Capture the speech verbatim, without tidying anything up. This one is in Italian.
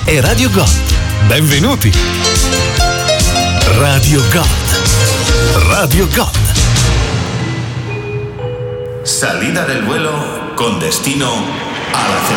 è Radio Gold. Benvenuti. Radio Gold. Radio Gold. Salida del vuelo con destino a la